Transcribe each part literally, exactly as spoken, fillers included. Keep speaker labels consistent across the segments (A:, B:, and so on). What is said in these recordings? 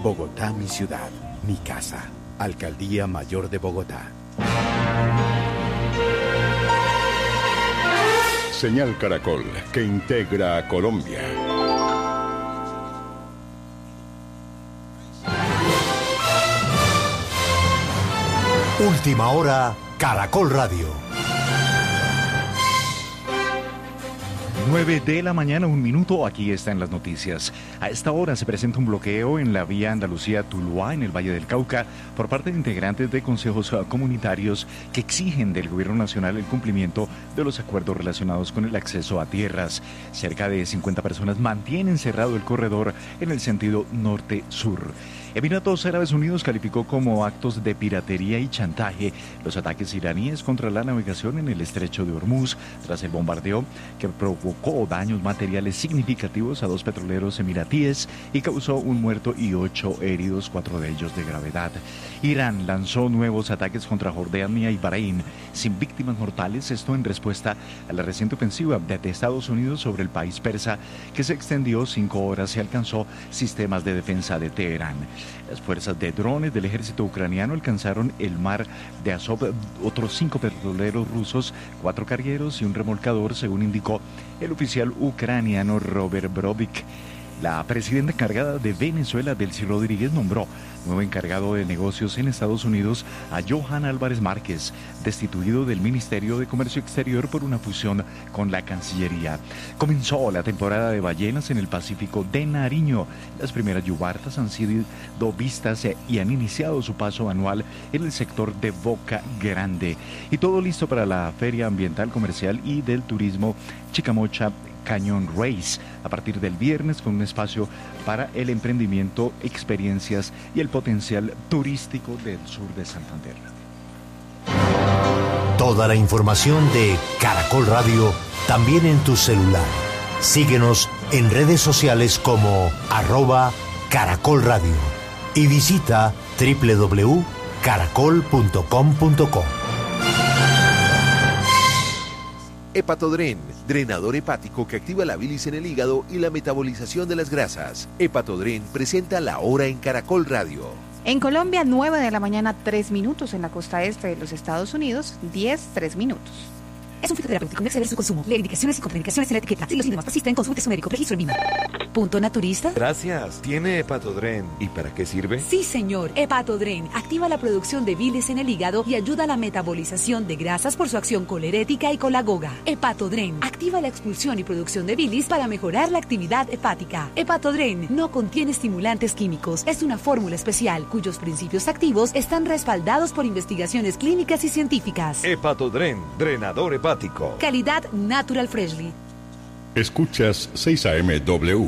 A: Bogotá, mi ciudad, mi casa. Alcaldía Mayor de Bogotá.
B: Señal Caracol, que integra a Colombia.
C: Última hora, Caracol Radio.
D: nueve de la mañana, un minuto, aquí están las noticias. A esta hora se presenta un bloqueo en la vía Andalucía-Tuluá, en el Valle del Cauca, por parte de integrantes de consejos comunitarios que exigen del gobierno nacional el cumplimiento de los acuerdos relacionados con el acceso a tierras. Cerca de cincuenta personas mantienen cerrado el corredor en el sentido norte-sur. Emiratos Árabes Unidos calificó como actos de piratería y chantaje los ataques iraníes contra la navegación en el estrecho de Hormuz tras el bombardeo que provocó daños materiales significativos a dos petroleros emiratíes y causó un muerto y ocho heridos, cuatro de ellos de gravedad. Irán lanzó nuevos ataques contra Jordania y Bahrein sin víctimas mortales, esto en respuesta a la reciente ofensiva de Estados Unidos sobre el país persa que se extendió cinco horas y alcanzó sistemas de defensa de Teherán. Las fuerzas de drones del ejército ucraniano alcanzaron el mar de Azov, otros cinco petroleros rusos, cuatro cargueros y un remolcador, según indicó el oficial ucraniano Robert Brovik. La presidenta encargada de Venezuela, Delcy Rodríguez, nombró nuevo encargado de negocios en Estados Unidos a Johan Álvarez Márquez, destituido del Ministerio de Comercio Exterior por una fusión con la Cancillería. Comenzó la temporada de ballenas en el Pacífico de Nariño. Las primeras yubartas han sido vistas y han iniciado su paso anual en el sector de Boca Grande. Y todo listo para la Feria Ambiental, Comercial y del Turismo Chicamocha Cañón Race, a partir del viernes, con un espacio para el emprendimiento, experiencias y el potencial turístico del sur de Santander.
C: Toda la información de Caracol Radio también en tu celular. Síguenos en redes sociales como arroba Caracol Radio y visita doble u doble u doble u punto caracol punto com punto co.
E: Hepatodren, drenador hepático que activa la bilis en el hígado y la metabolización de las grasas. Hepatodren presenta La Hora en Caracol Radio.
F: En Colombia, nueve de la mañana, tres minutos. En la costa este de los Estados Unidos, diez, tres minutos.
G: Es un fitoterapéutico, no exceder su consumo. Lee indicaciones y contraindicaciones en la etiqueta. Si los síntomas persisten, consulte a su médico. Registro en Vima. ¿Punto naturista?
H: Gracias. ¿Tiene Hepatodren? ¿Y para qué sirve?
G: Sí, señor. Hepatodren activa la producción de bilis en el hígado y ayuda a la metabolización de grasas por su acción colerética y colagoga. Hepatodren activa la expulsión y producción de bilis para mejorar la actividad hepática. Hepatodren no contiene estimulantes químicos. Es una fórmula especial cuyos principios activos están respaldados por investigaciones clínicas y científicas.
H: Hepatodren, drenador hepático.
G: Calidad Natural Freshly.
B: Escuchas seis A M W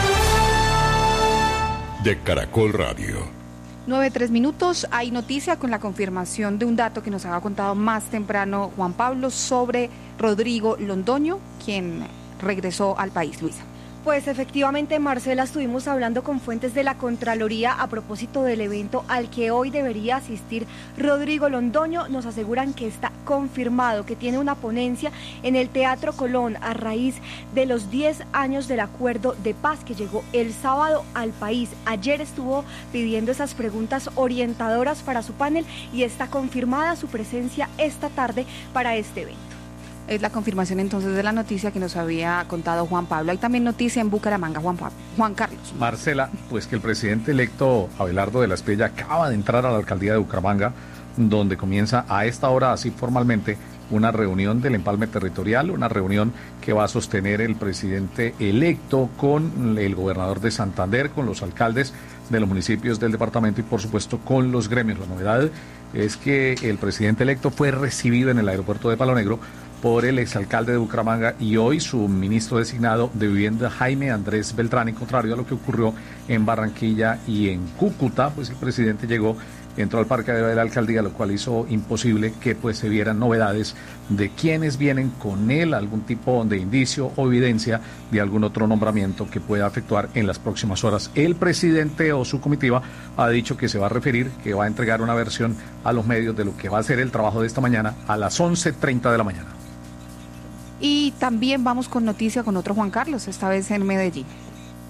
B: de Caracol Radio.
F: nueve, tres minutos. Hay noticia con la confirmación de un dato que nos había contado más temprano Juan Pablo sobre Rodrigo Londoño, quien regresó al país. Luisa.
I: Pues efectivamente, Marcela, estuvimos hablando con fuentes de la Contraloría a propósito del evento al que hoy debería asistir Rodrigo Londoño. Nos aseguran que está confirmado, que tiene una ponencia en el Teatro Colón a raíz de los diez años del acuerdo de paz que llegó el sábado al país. Ayer estuvo pidiendo esas preguntas orientadoras para su panel y está confirmada su presencia esta tarde para este evento.
F: Es la confirmación entonces de la noticia que nos había contado Juan Pablo. Hay también noticia en Bucaramanga, Juan Pablo. Juan Carlos.
J: Marcela, pues que el presidente electo Abelardo de la Espriella acaba de entrar a la alcaldía de Bucaramanga, donde comienza a esta hora, así formalmente, una reunión del empalme territorial, una reunión que va a sostener el presidente electo con el gobernador de Santander, con los alcaldes de los municipios del departamento y por supuesto con los gremios. La novedad es que el presidente electo fue recibido en el aeropuerto de Palo Negro por el exalcalde de Bucaramanga y hoy su ministro designado de Vivienda, Jaime Andrés Beltrán. Y contrario a lo que ocurrió en Barranquilla y en Cúcuta, pues el presidente llegó, entró al parque de la alcaldía, lo cual hizo imposible que pues se vieran novedades de quienes vienen con él, algún tipo de indicio o evidencia de algún otro nombramiento que pueda efectuar en las próximas horas. El presidente o su comitiva ha dicho que se va a referir, que va a entregar una versión a los medios de lo que va a ser el trabajo de esta mañana a las once treinta de la mañana.
F: Y también vamos con noticia con otro Juan Carlos, esta vez en Medellín.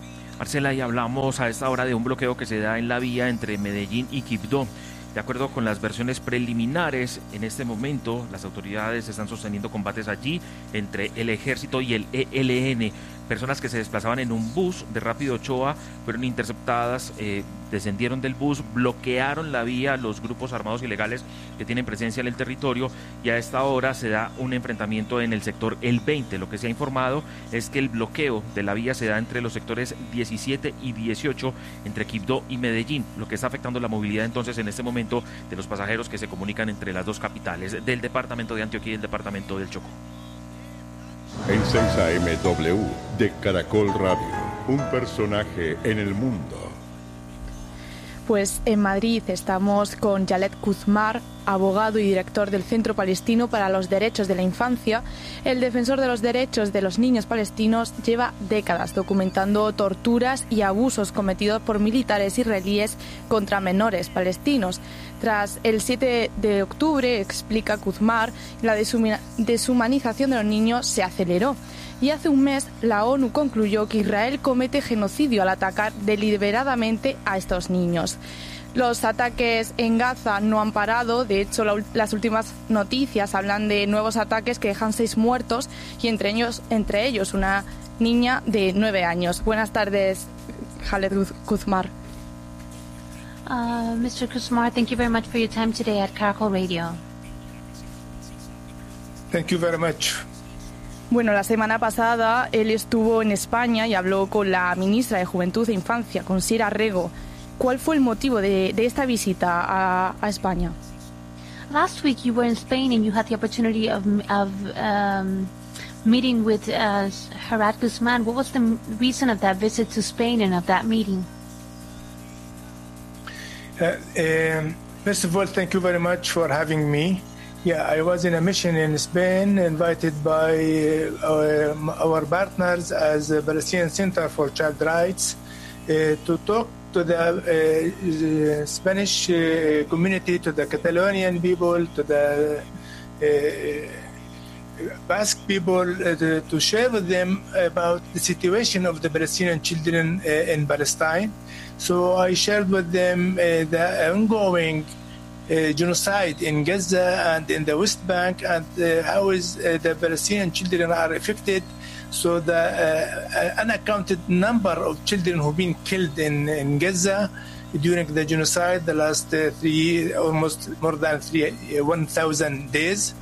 K: Marcela, y hablamos a esta hora de un bloqueo que se da en la vía entre Medellín y Quibdó. De acuerdo con las versiones preliminares, en este momento las autoridades están sosteniendo combates allí entre el ejército y el E L N. Personas que se desplazaban en un bus de Rápido Ochoa fueron interceptadas, eh, descendieron del bus, bloquearon la vía los grupos armados ilegales que tienen presencia en el territorio, y a esta hora se da un enfrentamiento en el sector El veinte. Lo que se ha informado es que el bloqueo de la vía se da entre los sectores diecisiete y dieciocho, entre Quibdó y Medellín, lo que está afectando la movilidad entonces en este momento de los pasajeros que se comunican entre las dos capitales del departamento de Antioquia y el departamento del Chocó.
B: En seis A M W de Caracol Radio, un personaje en el mundo.
L: Pues en Madrid estamos con Yalet Kuzmar, abogado y director del Centro Palestino para los Derechos de la Infancia. El defensor de los derechos de los niños palestinos lleva décadas documentando torturas y abusos cometidos por militares israelíes contra menores palestinos. Tras el siete de octubre, explica Kuzmar, la deshumanización de los niños se aceleró. Y hace un mes la ONU concluyó que Israel comete genocidio al atacar deliberadamente a estos niños. Los ataques en Gaza no han parado. De hecho, la, las últimas noticias hablan de nuevos ataques que dejan seis muertos y entre ellos, entre ellos una niña de nueve años. Buenas tardes, Yalet Kuzmar.
M: Uh, mister Kuzmar, thank you very much for your time today at Caracol Radio.
N: Thank you very much.
L: Bueno, la semana pasada él estuvo en España y habló con la ministra de Juventud e Infancia, con Sira Rego. ¿Cuál fue el motivo de, de esta visita a, a España?
M: Last week you were in Spain and you had the opportunity of, of um, meeting with uh, Yalet Kuzmar. What was the reason of that visit to Spain and of that meeting?
N: Uh, um, first of all, thank you very much for having me. Yeah, I was in a mission in Spain, invited by uh, our partners as the Palestinian Center for Child Rights uh, to talk to the uh, Spanish uh, community, to the Catalonian people, to the uh, Basque people, uh, to, to share with them about the situation of the Palestinian children uh, in Palestine. So I shared with them uh, the ongoing Uh, genocide in Gaza and in the West Bank, and uh, how is uh, the Palestinian children are affected. So the uh, unaccounted number of children who've been killed in, in Gaza during the genocide, the last uh, three, almost more than three, uh, one thousand days.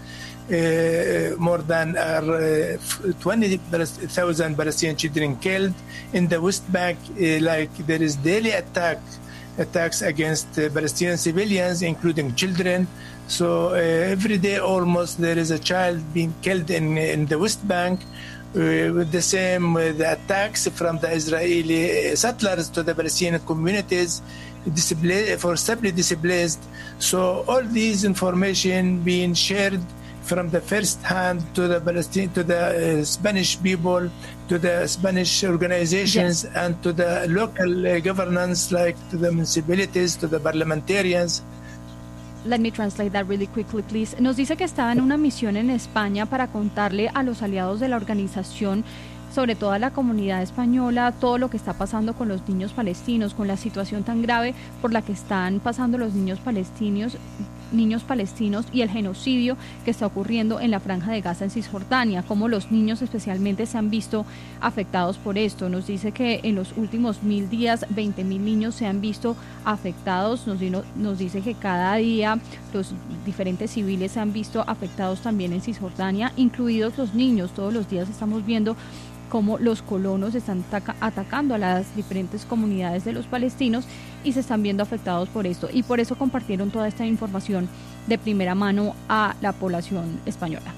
N: Uh, more than uh, twenty thousand Palestinian children killed. In the West Bank, uh, like there is daily attack attacks against uh, Palestinian civilians, including children. So uh, every day almost there is a child being killed in, in the West Bank. Uh, with the same uh, the attacks from the Israeli settlers to the Palestinian communities, displaced, forcibly displaced. So all these information being shared from the first hand to the Palestinian, to the uh, Spanish people, to the Spanish organizations, yes, and to the local uh, governance, like to the municipalities, to the parliamentarians.
F: Let me translate that really quickly, please. Nos dice que estaba en una misión en España para contarle a los aliados de la organización, sobre todo a la comunidad española, todo lo que está pasando con los niños palestinos, con la situación tan grave por la que están pasando los niños palestinos, niños palestinos y el genocidio que está ocurriendo en la Franja de Gaza en Cisjordania, cómo los niños especialmente se han visto afectados por esto. Nos dice que en los últimos mil días, veinte mil niños se han visto afectados. Nos, nos dice que cada día los diferentes civiles se han visto afectados también en Cisjordania, incluidos los niños. Todos los días estamos viendo cómo los colonos están atacando a las diferentes comunidades de los palestinos y se están viendo afectados por esto. Y por eso compartieron toda esta información de primera mano a la población española.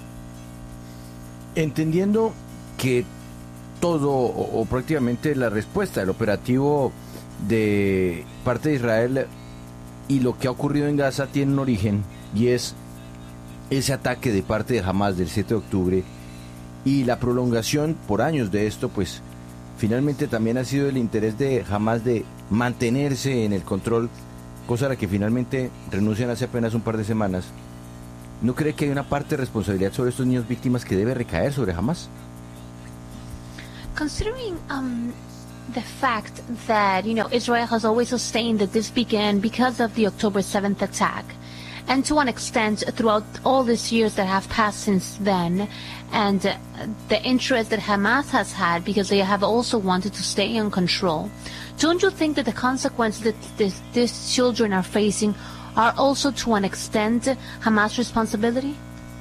O: Entendiendo que todo o, o prácticamente la respuesta del operativo de parte de Israel y lo que ha ocurrido en Gaza tiene un origen, y es ese ataque de parte de Hamas del siete de octubre, y la prolongación por años de esto, pues finalmente también ha sido el interés de Hamas de mantenerse en el control, cosa a la que finalmente renuncian hace apenas un par de semanas. ¿No cree que hay una parte de responsabilidad sobre estos niños víctimas que debe recaer sobre Hamas?
M: Considering um, the fact that, you know, Israel has always sustained that this began because of the October seventh attack. And to an extent, throughout all these years that have passed since then, and uh, the interest that Hamas has had, because they have also wanted to stay in control, don't you think that the consequences that this, these children are facing are also, to an extent, Hamas' responsibility?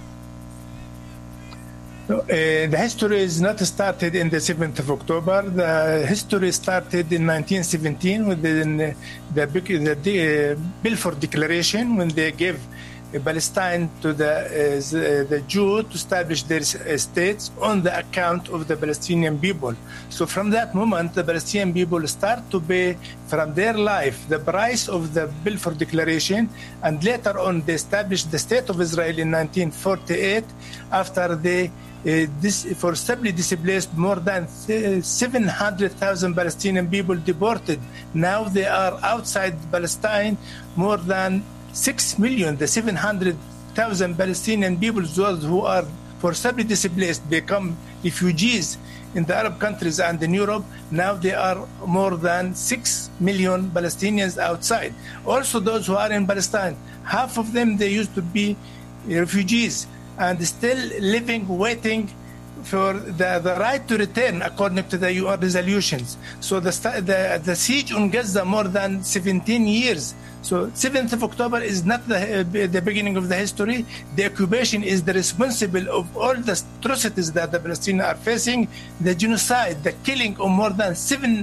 N: No, uh, the history is not started in the seventh of October. The history started in nineteen seventeen with the, the, the, the uh, Balfour Declaration, when they gave uh, Palestine to the, uh, the Jews to establish their uh, states on the account of the Palestinian people. So from that moment, the Palestinian people start to pay from their life the price of the Balfour Declaration, and later on they established the State of Israel in nineteen forty-eight after they Uh, this forcibly displaced more than seven hundred thousand Palestinian people deported. Now they are outside Palestine, more than six million. The seven hundred thousand Palestinian people, those who are forcibly displaced, become refugees in the Arab countries and in Europe. Now they are more than six million Palestinians outside. Also those who are in Palestine, half of them, they used to be refugees and still living, waiting for the, the right to return according to the U N resolutions. So the, the, the siege on Gaza more than seventeen years. So seventh of October is not the, the beginning of the history. The occupation is the responsible of all the atrocities that the Palestinians are facing, the genocide, the killing of more than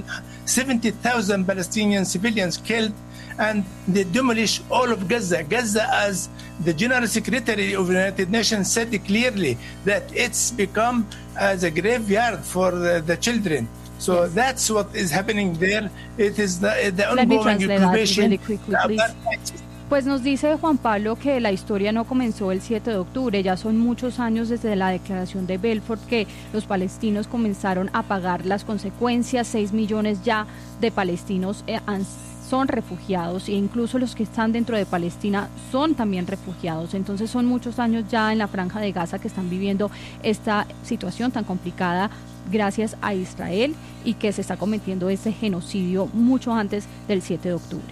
N: seventy thousand Palestinian civilians killed, and they demolish all of Gaza. Gaza, as the General Secretary of the United Nations said clearly, that it's become as a graveyard for the, the children. So yes. That's what is happening there. It is the, the ongoing occupation.
F: Really quickly, pues nos dice Juan Pablo que la historia no comenzó el siete de octubre, ya son muchos años desde la declaración de Balfour que los palestinos comenzaron a pagar las consecuencias. Seis millones ya de palestinos eh, han son refugiados, e incluso los que están dentro de Palestina son también refugiados. Entonces son muchos años ya en la Franja de Gaza que están viviendo esta situación tan complicada gracias a Israel, y que se está cometiendo este genocidio mucho antes del siete de octubre.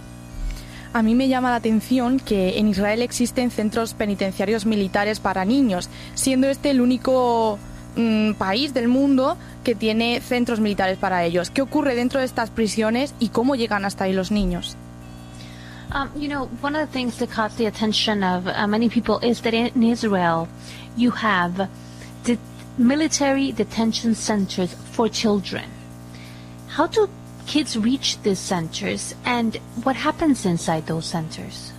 L: A mí me llama la atención que en Israel existen centros penitenciarios militares para niños, siendo este el único mm, país del mundo que tiene centros militares para ellos. ¿Qué ocurre dentro de estas prisiones y cómo llegan hasta ahí los niños?
M: Um, you know, one of the things that caught the attention of uh, many people is that in Israel you have the military detention centers for children. How do kids reach these centers, and what happens inside those centers?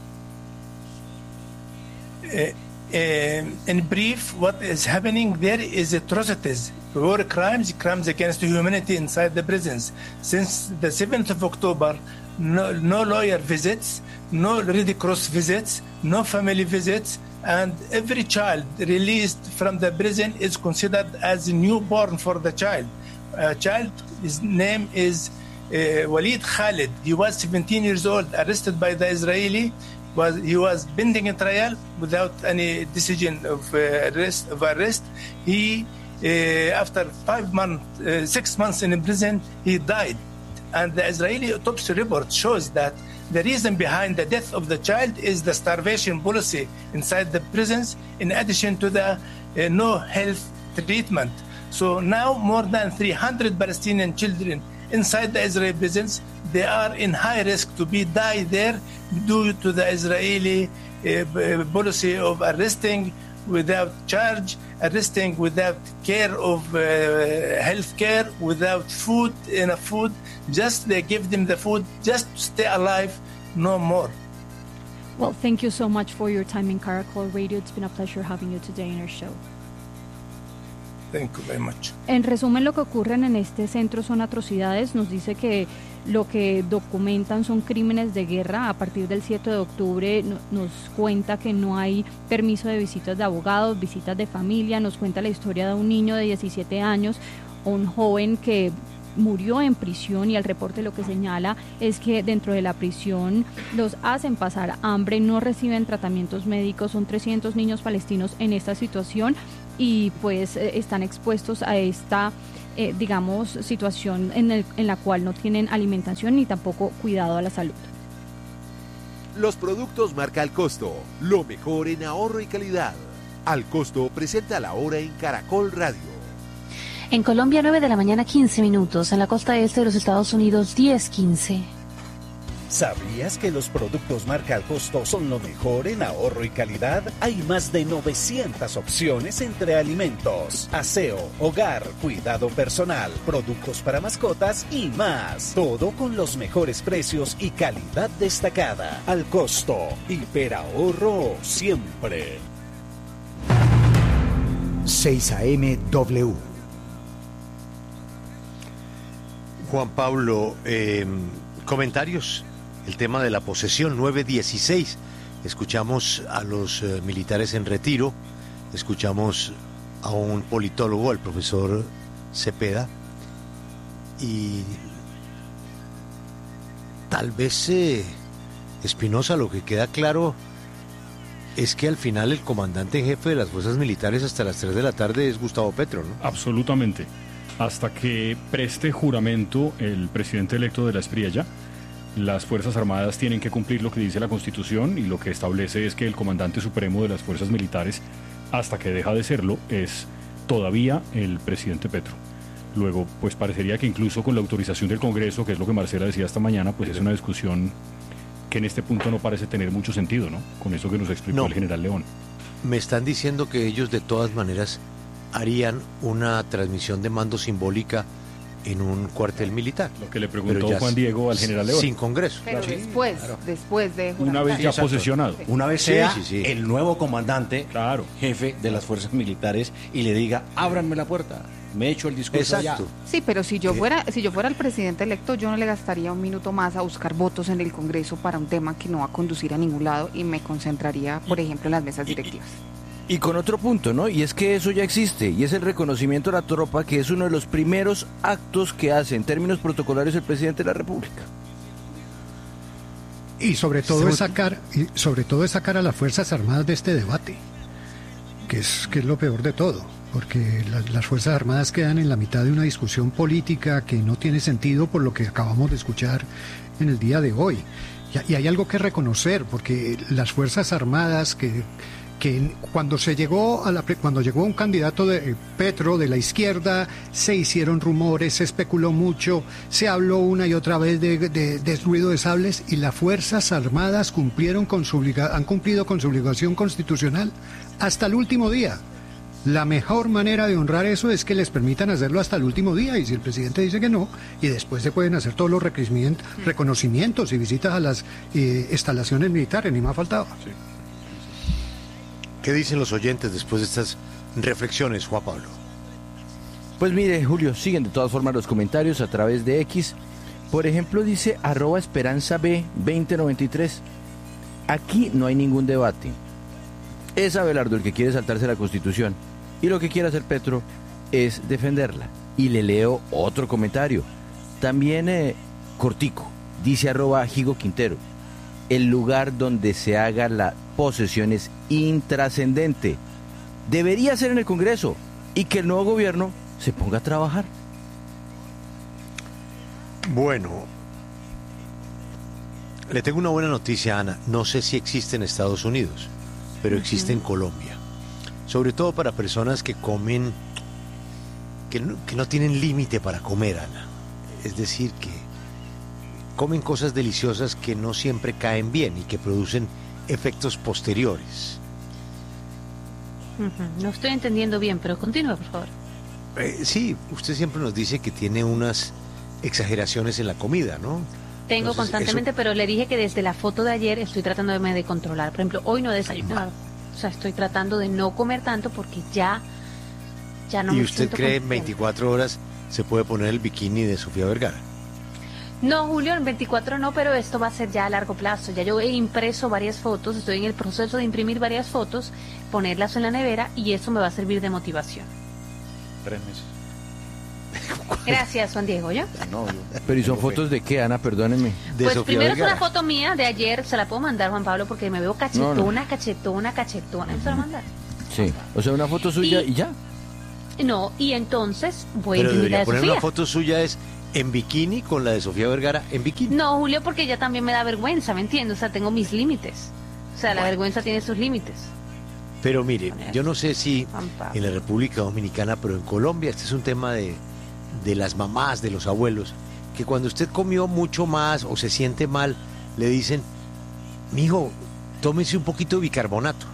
N: Uh, uh, in brief, what is happening there is atrocities, war crimes, crimes against humanity inside the prisons. Since the seventh of October, no, no lawyer visits, no Red Cross visits, no family visits, and every child released from the prison is considered as a newborn for the child. A child, his name is uh, Walid Khalid. He was seventeen years old, arrested by the Israeli. Was he was pending a trial without any decision of uh, arrest. Of arrest. He, uh, after five months, uh, six months in prison, he died. And the Israeli autopsy report shows that the reason behind the death of the child is the starvation policy inside the prisons, in addition to the uh, no health treatment. So now more than three hundred Palestinian children inside the Israeli prisons, they are in high risk to be die there due to the Israeli uh, policy of arresting without charge, arresting without care of uh, health care, without food, enough food. Just they give them the food just to stay alive, no more.
F: Well, thank you so much for your time in Caracol Radio. It's been a pleasure having you today in our show.
N: Thank you very much.
F: En resumen, lo que ocurren en este centro son atrocidades. Nos dice que lo que documentan son crímenes de guerra. A partir del siete de octubre no, nos cuenta que no hay permiso de visitas de abogados, visitas de familia. Nos cuenta la historia de un niño de diecisiete años, un joven que murió en prisión, y el reporte lo que señala es que dentro de la prisión los hacen pasar hambre, no reciben tratamientos médicos. Son trescientos niños palestinos en esta situación y pues están expuestos a esta eh, digamos, situación en, el, en la cual no tienen alimentación ni tampoco cuidado a la salud.
E: Los productos marca Al Costo, lo mejor en ahorro y calidad. Al Costo presenta la hora en Caracol Radio.
M: En Colombia, nueve de la mañana, quince minutos. En la costa este de los Estados Unidos, diez quince.
P: ¿Sabías que los productos marca Al Costo son lo mejor en ahorro y calidad? Hay más de novecientas opciones entre alimentos, aseo, hogar, cuidado personal, productos para mascotas y más. Todo con los mejores precios y calidad destacada. Al Costo, hiperahorro siempre.
C: seis A M W.
Q: Juan Pablo, eh, comentarios. El tema de la posesión, nueve dieciséis. Escuchamos a los eh, militares en retiro, escuchamos a un politólogo, al profesor Cepeda, y tal vez eh, Espinosa, lo que queda claro es que al final el comandante en jefe de las fuerzas militares hasta las tres de la tarde es Gustavo Petro, ¿no?
R: Absolutamente. Hasta que preste juramento el presidente electo de la Espriella, las Fuerzas Armadas tienen que cumplir lo que dice la Constitución, y lo que establece es que el comandante supremo de las fuerzas militares, hasta que deja de serlo, es todavía el presidente Petro. Luego, pues parecería que incluso con la autorización del Congreso, que es lo que Marcela decía esta mañana, pues es una discusión que en este punto no parece tener mucho sentido, ¿no? Con eso que nos explicó
Q: No.
R: el general León.
Q: Me están diciendo que ellos de todas maneras harían una transmisión de mando simbólica en un cuartel militar.
R: Lo que le preguntó Juan Diego al general León.
Q: Sin Congreso.
S: Pero
Q: Sí,
S: después,
Q: claro.
S: después de...
R: Una vez ya
T: Exacto.
R: posesionado.
T: Una vez
Q: Sí,
T: sea
Q: sí, sí.
T: el nuevo comandante,
R: claro,
T: jefe de las fuerzas militares, y le diga, ábranme la puerta, me echo el discurso allá.
S: Sí, pero si yo
T: Eh.
S: fuera si yo fuera el presidente electo, yo no le gastaría un minuto más a buscar votos en el Congreso para un tema que no va a conducir a ningún lado, y me concentraría, por ejemplo, en las mesas directivas.
O: Y con otro punto, ¿no? Y es que eso ya existe, y es el reconocimiento a la tropa, que es uno de los primeros actos que hace en términos protocolarios el presidente de la República.
U: Y sobre todo es sacar, y sobre todo es sacar a las Fuerzas Armadas de este debate, que es, que es lo peor de todo, porque la- las Fuerzas Armadas quedan en la mitad de una discusión política que no tiene sentido por lo que acabamos de escuchar en el día de hoy. Y, y hay algo que reconocer, porque las Fuerzas Armadas que que cuando se llegó a la pre- cuando llegó un candidato de eh, Petro de la izquierda, se hicieron rumores, se especuló mucho, se habló una y otra vez de, de, de ruido de sables, y las Fuerzas Armadas cumplieron con su obliga- han cumplido con su obligación constitucional hasta el último día. La mejor manera de honrar eso es que les permitan hacerlo hasta el último día, y si el presidente dice que no, y después se pueden hacer todos los reconocimientos, reconocimientos y visitas a las eh, instalaciones militares, ni más faltaba.
Q: Sí. ¿Qué dicen los oyentes después de estas reflexiones, Juan Pablo?
O: Pues mire, Julio, siguen de todas formas los comentarios a través de X. Por ejemplo, dice arroba esperanza B veinte noventa y tres. Aquí no hay ningún debate. Es Abelardo el que quiere saltarse la Constitución, y lo que quiere hacer Petro es defenderla. Y le leo otro comentario. También eh, cortico, dice arroba Higo Quintero. El lugar donde se haga la posesión es intrascendente. Debería ser en el Congreso, y que el nuevo gobierno se ponga a trabajar.
Q: Bueno, le tengo una buena noticia, Ana. No sé si existe en Estados Unidos, pero existe en Colombia. Sobre todo para personas que comen, que no, que no tienen límite para comer, Ana. Es decir, que comen cosas deliciosas que no siempre caen bien y que producen efectos posteriores.
M: Ujú. No estoy entendiendo bien, pero continúa, por favor.
Q: Eh, sí, usted siempre nos dice que tiene unas exageraciones en la comida, ¿no?
M: Tengo
Q: Entonces,
M: constantemente,
Q: eso-
M: pero le dije que desde la foto de ayer estoy tratando de, de controlar. Por ejemplo, hoy no he desayunado. O sea, estoy tratando de no comer tanto porque ya, ya no
Q: ¿Y
M: me
Q: usted
M: siento
Q: cree
M: con-
Q: en veinticuatro horas se puede poner el bikini de Sofía Vergara?
M: No, Julio, en veinticuatro no, pero esto va a ser ya a largo plazo. Ya yo he impreso varias fotos, estoy en el proceso de imprimir varias fotos, ponerlas en la nevera, y eso me va a servir de motivación.
R: Tres meses.
M: Gracias, Juan Diego, ¿ya?
R: No, yo
O: Pero ¿y son fotos de qué, Ana? Perdónenme.
M: Pues primero es una foto mía de ayer, se la puedo mandar, Juan Pablo, porque me veo cachetona,
O: No, no.
M: cachetona, cachetona. ¿Me se la mandar?
O: Sí, o sea, una foto suya y, ya.
M: No, y entonces voy
Q: Pero
M: a intimidar
Q: debería
M: a
Q: poner
M: Sofía.
Q: una foto suya es en bikini con la de Sofía Vergara en bikini.
M: No, Julio, porque ella también me da vergüenza, ¿me entiendes? O sea, tengo mis límites. O sea, la vergüenza tiene sus límites.
Q: Pero mire, yo no sé si
M: Pam, pam.
Q: en la República Dominicana, pero en Colombia, este es un tema de, de las mamás, de los abuelos, que cuando usted comió mucho más o se siente mal, le dicen, mijo, tómese un poquito de bicarbonato.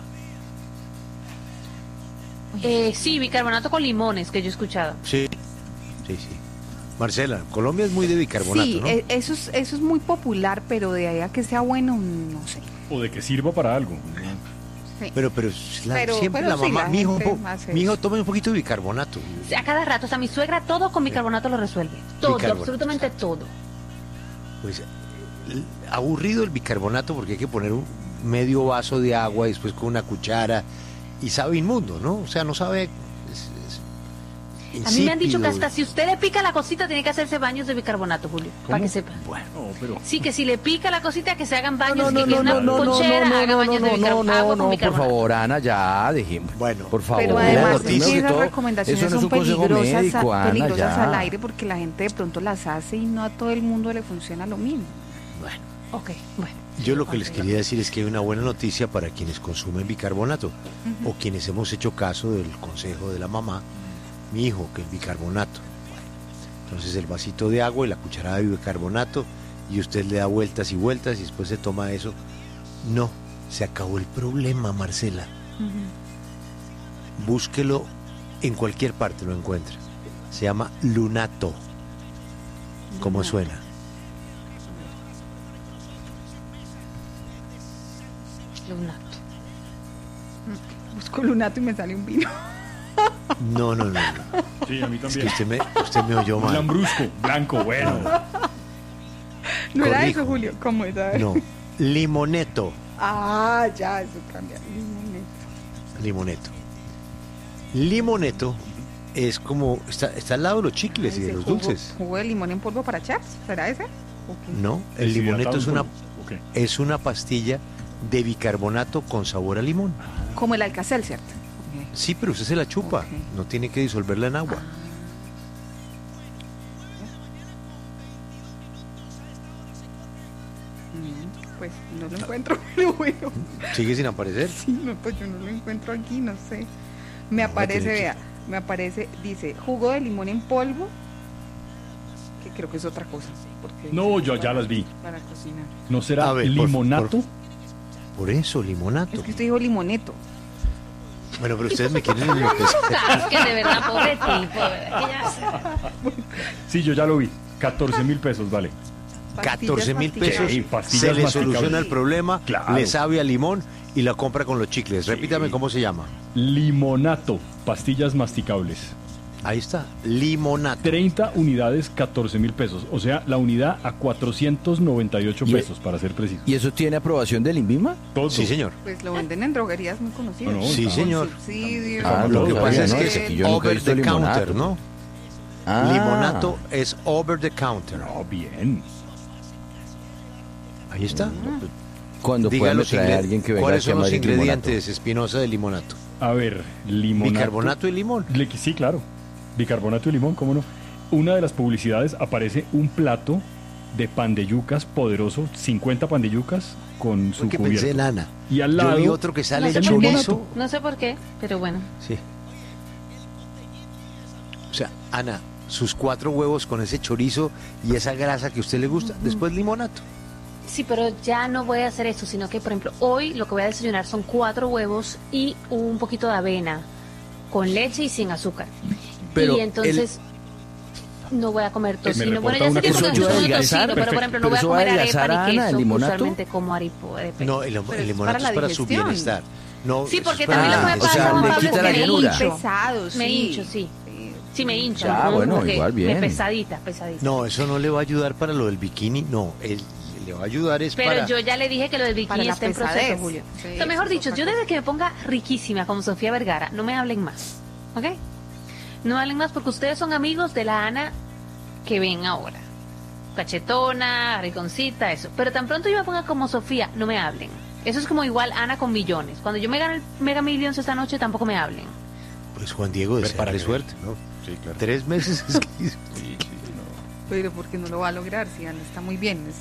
M: Eh, sí, bicarbonato con limones, que yo he escuchado.
Q: Sí, sí, sí. Marcela, Colombia es muy de bicarbonato,
S: Sí,
Q: ¿no?
S: e- eso es, eso es muy popular, pero de ahí a que sea bueno, no sé.
R: O de que sirva para algo.
S: Sí.
Q: Pero, pero, es la-
S: Pero-
Q: siempre
S: pero
Q: la
S: sí,
Q: mamá,
S: la
Q: mijo,
S: gente
Q: po-
S: hace
Q: mijo,
S: eso.
Q: tome un poquito de bicarbonato.
M: O sea, a cada rato, o sea, mi suegra todo con bicarbonato lo resuelve. Todo,
Q: Bicarbonato,
M: absolutamente todo.
Q: Pues l- aburrido el bicarbonato porque hay que poner un medio vaso de agua y después con una cuchara y sabe inmundo, ¿no? O sea, no sabe... es- es
M: A mí me han dicho que
Q: insípido.
M: hasta si usted le pica la cosita tiene que hacerse baños de bicarbonato, Julio, para que sepa.
Q: Bueno,
R: pero...
M: Sí, que si le pica la cosita que se hagan baños,
O: No, no,
M: que, que
O: no,
M: una
O: no, no, no,
M: cochera
O: no,
M: haga
O: no,
M: baños
O: no,
M: de
O: no,
M: bicarbonato.
O: no,
M: agua
O: no,
M: con
O: por
M: bicarbonato.
O: favor, Ana, ya dejemos.
Q: Bueno,
O: por favor.
S: Pero
O: la
S: además
O: noticia
S: es que
O: y
S: esas
O: todo,
S: recomendaciones
O: eso no es
S: son
O: un consejo
S: peligrosas,
O: médico, Ana,
S: peligrosas
O: ya.
S: al aire porque la gente de pronto las hace y no a todo el mundo le funciona lo mismo.
Q: Bueno.
M: Ok, bueno.
Q: Yo lo que les quería decir es que hay una buena noticia para quienes consumen bicarbonato o quienes hemos hecho caso del consejo de la mamá, mi hijo, que el bicarbonato. Bueno, entonces el vasito de agua y la cucharada de bicarbonato y usted le da vueltas y vueltas y después se toma eso. No, se acabó el problema, Marcela. Búsquelo en cualquier parte, lo encuentra. Se llama Lunato, como suena.
M: Lunato.
S: Busco lunato y me sale un vino.
Q: No, no, no. no.
R: Sí, a mí
Q: Es que
R: también.
Q: usted me, usted me oyó
R: Un
Q: mal.
R: lambrusco, blanco, bueno.
S: No era
Q: Corrijo.
S: eso, Julio. ¿Cómo es? A ver.
Q: No, limoneto.
S: Ah, ya, eso cambia. Limoneto.
Q: Limoneto. Limoneto es como, está, está al lado de los chicles y de
S: Ese
Q: los
S: jugo-
Q: dulces.
S: ¿Jugo de limón en polvo para chats? ¿Será ese?
Q: No, el limoneto es una,
R: Deshidratado en polvo.
Q: es una pastilla de bicarbonato con sabor a limón.
S: Como el Alka-Seltzer, ¿cierto?
Q: Sí, pero usted se la chupa, no tiene que disolverla en agua.
S: Mm, Pues no lo encuentro, pero bueno.
Q: ¿Sigue sin aparecer?
S: Sí, no, pues yo no lo encuentro aquí, no sé. Me aparece,
Q: tiene que-
S: vea, me aparece, dice, jugo de limón en polvo, que creo que es otra cosa. Porque
R: No,
S: dice
R: yo
S: para-
R: ya las vi.
S: Para cocinar.
R: ¿No será
Q: A ver, por-
R: limonato?
Q: por- Por eso, limonato.
S: Es que usted dijo limoneto.
Q: Bueno, pero ustedes me quieren enloquecer.
M: Es que de verdad, pobre tipo, de verdad que ya
R: Sí, yo ya lo vi. catorce mil pesos, vale.
Q: catorce mil
R: masticables.
Q: pesos,
R: Sí, pastillas
Q: se le
R: masticables.
Q: soluciona el problema,
R: Claro.
Q: le sabe a limón y la compra con los chicles. Repítame cómo se llama.
R: Limonato, pastillas masticables.
Q: Ahí está, limonato.
R: treinta unidades, catorce mil pesos. O sea, la unidad a cuatrocientos noventa y ocho
O: ¿Y-
R: pesos, para ser preciso.
O: ¿Y eso tiene aprobación del INVIMA?
R: Todo.
Q: Sí, señor.
S: Pues lo venden en droguerías muy conocidas.
R: No, no,
Q: Sí,
R: está.
Q: señor.
S: Con subsidios.
O: Ah,
Q: Lo
O: no,
Q: que
O: no
Q: pasa
O: sabía,
Q: es
O: ¿no?
Q: que
O: Es
Q: es
O: que yo nunca he
Q: over
O: visto
Q: the
O: limonato.
Q: counter, ¿no?
O: Ah.
Q: Limonato es over the counter.
R: No, bien.
Q: Ahí está.
O: Cuando
Q: Diga
O: pueda me
Q: los
O: trae
Q: ingre-
O: alguien que venga
Q: ¿Cuáles
O: aquí a
Q: son los
O: Madrid
Q: ingredientes, Espinosa, de limonato?
R: A ver, limonato.
Q: Bicarbonato y limón.
R: Le- sí, claro. Bicarbonato y limón, ¿cómo no? Una de las publicidades aparece un plato de pan de yucas poderoso, cincuenta pan de yucas con su
Q: Porque
R: cubierto.
Q: pensé en Ana.
R: Y al
Q: Yo
R: lado
Q: vi otro que sale
M: no sé
Q: en
M: por qué,
Q: chorizo.
M: no sé por qué, pero bueno.
Q: Sí. O sea, Ana, sus cuatro huevos con ese chorizo y esa grasa que a usted le gusta. Después limonato.
M: Sí, pero ya no voy a hacer eso, sino que, por ejemplo, hoy lo que voy a desayunar son cuatro huevos y un poquito de avena con leche y sin azúcar.
O: Pero
M: y entonces no voy a comer tocino.
R: Me
M: Bueno,
R: reporta
M: ya
R: una
M: sé que
R: cosa-
M: no
R: ¿Eso
M: como
R: ayuda a
M: tocino,
R: adelgazar?
M: pero por ejemplo no
O: Pero
M: voy a
O: eso va a
M: comer
O: adelgazar,
M: arepa ni
O: Ana,
M: queso.
O: ¿el limonato?
M: Usualmente como arepa. de
Q: No, el, el
S: Pero es
Q: limonato
S: para
Q: es
S: la
Q: para su
S: digestión.
Q: bienestar. No,
M: Sí,
Q: eso
M: porque
Q: es para-
M: también lo que me
O: o
M: pasa,
O: sea,
M: Juan
O: le
M: Pablo,
O: quita
M: es
O: la
M: que me
O: llenura.
M: hincho.
S: Pesados,
M: Me
S: sí.
M: hincho, sí. Sí, me hincho.
O: Ya,
M: ¿no?
O: bueno,
M: Como que
O: igual bien.
M: me pesadita, pesadita.
Q: No, eso no le va a ayudar para lo del bikini. No, él le va a ayudar es
M: Pero
Q: para...
M: yo ya le dije que lo del
S: Para
M: bikini
S: la
M: está en proceso,
S: pesadez.
M: Julio.
S: Sí,
M: o sea, mejor
S: eso es
M: dicho,
S: otra
M: yo
S: cosa.
M: desde que me ponga riquísima como Sofía Vergara, no me hablen más. ¿Ok? No hablen más porque ustedes son amigos de la Ana que ven ahora. Cachetona, riconcita, eso. Pero tan pronto yo me ponga como Sofía, no me hablen. Eso es como igual Ana con millones. Cuando yo me gane el Mega Millions esta noche, tampoco me hablen.
Q: Pues Juan Diego, desearle suerte, ¿no?
T: Sí, claro.
Q: Tres meses es que...
S: Pero porque no lo va a lograr, si Ana está muy bien.